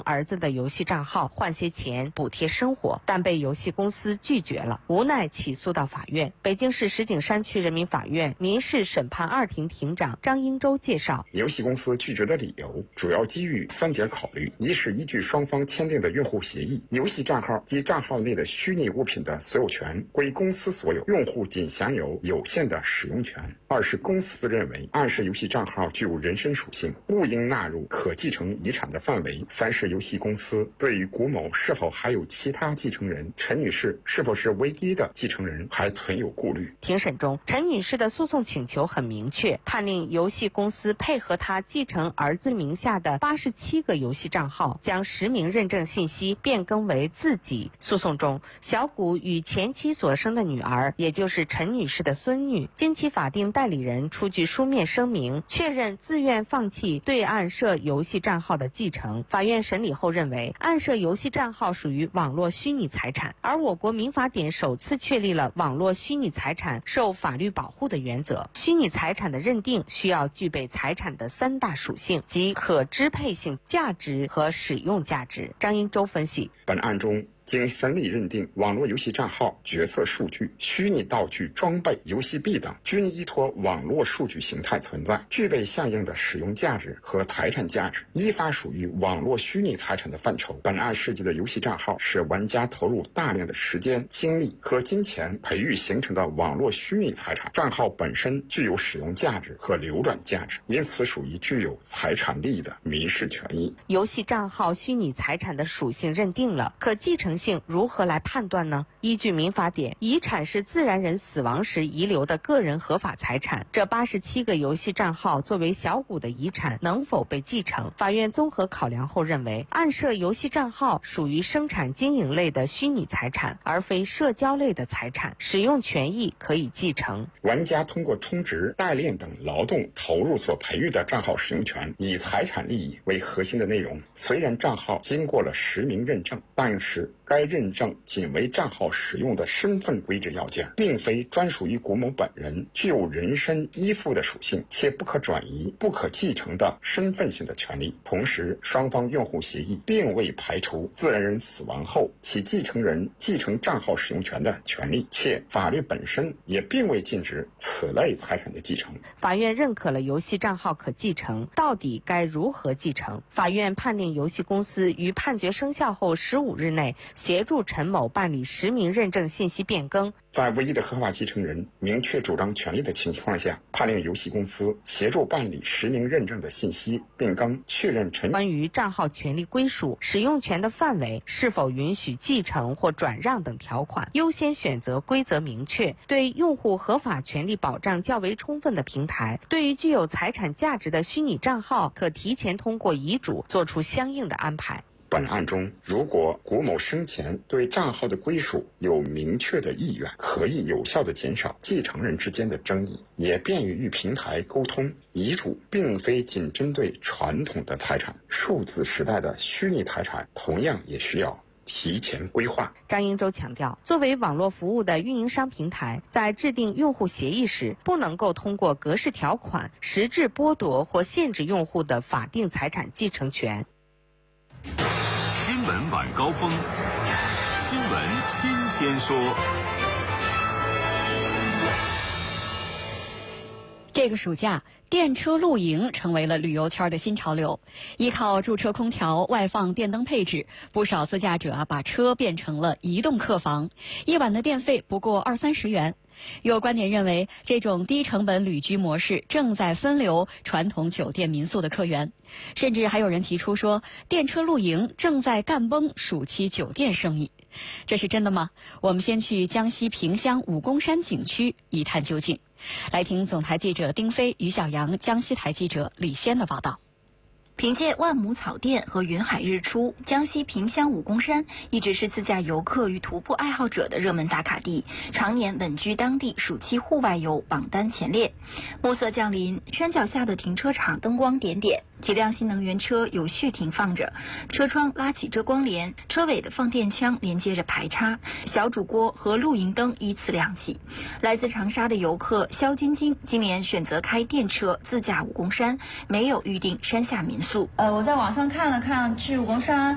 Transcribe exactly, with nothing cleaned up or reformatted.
儿子的游戏账号换些钱补贴生活，但被游戏公司拒绝了，无奈起诉到法院。北京市石景山区人民法院民事审判二庭庭长张英洲介绍， 游戏公司拒绝的理由主要基于三点考虑：一是依据双方签订的用户协议，游戏账号及账号内的虚拟物品的所有权归公司所有，用户仅享有有限的使用权；二是公司认为暗示游戏账号具有人身属性，不应纳入可继承遗产的范围；三是游戏公司对于古某是否还有其他继承人，陈女士是否是唯一的继承人还存有顾虑。 庭审中，陈女士的诉讼请求很明确，判令游戏公司配合她继承儿子名下的八十七个游戏账号，将实名认证信息变更为自己。诉讼中，小谷与前妻所生的女儿，也就是陈女士的孙女，经其法定代理人出具书面声明，确认自愿放弃对暗设游戏账号的继承。法院审理后认为，暗设游戏账号属于网络虚拟财产，而我国民法典首次确立了网络虚拟财产受法律保护的原则。虚拟财产的认定需要具备财产的三大属性，即可支配性、价值和使用价值。张英洲分析， 本案中经审理认定，网络游戏账号、角色数据、虚拟道具、装备、游戏币等均依托网络数据形态存在，具备相应的使用价值和财产价值，依法属于网络虚拟财产的范畴。本案涉及的游戏账号是玩家投入大量的时间、精力和金钱培育形成的网络虚拟财产，账号本身具有使用价值和流转价值，因此属于具有财产利益的民事权益。 游戏账号虚拟财产的属性认定了，可继承性如何来判断呢？依据民法典，遗产是自然人死亡时遗留的个人合法财产，这八十七个游戏账号作为小谷的遗产，能否被继承？法院综合考量后认为，暗设游戏账号属于生产经营类的虚拟财产，而非社交类的财产，使用权益可以继承。 玩家通过充值、代练等劳动投入所培育的账号使用权，以财产利益为核心的内容。虽然账号经过了实名认证，但是该认证仅为账号使用的身份规制要件，并非专属于古某本人，具有人身依附的属性，且不可转移、不可继承的身份性的权利。同时，双方用户协议并未排除自然人死亡后其继承人继承账号使用权的权利，且法律本身也并未禁止此类财产的继承。 法院认可了游戏账号可继承，到底该如何继承？法院判令游戏公司于判决生效后十五日内协助陈某办理实名认证信息变更。 在唯一的合法继承人明确主张权利的情况下，判令游戏公司协助办理实名认证的信息变更，确认陈关于账号权利归属、使用权的范围、是否允许继承或转让等条款，优先选择规则明确、对用户合法权利保障较为充分的平台。对于具有财产价值的虚拟账号，可提前通过遗嘱做出相应的安排。 本案中，如果古某生前对账号的归属有明确的意愿，可以有效地减少继承人之间的争议，也便于与平台沟通。遗嘱并非仅针对传统的财产，数字时代的虚拟财产同样也需要提前规划。 张英洲强调，作为网络服务的运营商平台，在制定用户协议时，不能够通过格式条款实质剥夺或限制用户的法定财产继承权。 新闻晚高峰，新闻新鲜说。 这个暑假，电车露营成为了旅游圈的新潮流。依靠驻车空调、外放电灯配置，不少自驾者啊把车变成了移动客房，一晚的电费不过二三十元。有观点认为，这种低成本旅居模式正在分流传统酒店民宿的客源，甚至还有人提出说，电车露营正在干崩暑期酒店生意。这是真的吗？我们先去江西萍乡武功山景区一探究竟。来听总台记者丁飞、于小阳、江西台记者李仙的报道。 凭借万亩草甸和云海日出，江西萍乡武功山一直是自驾游客与徒步爱好者的热门打卡地，常年稳居当地暑期户外游榜单前列。暮色降临，山脚下的停车场灯光点点，几辆新能源车有序停放着，车窗拉起遮光帘，车尾的放电枪连接着排插，小煮锅和露营灯依次亮起。来自长沙的游客肖晶晶今年选择开电车自驾武功山，没有预定山下民宿。 呃，我在网上看了看，去武功山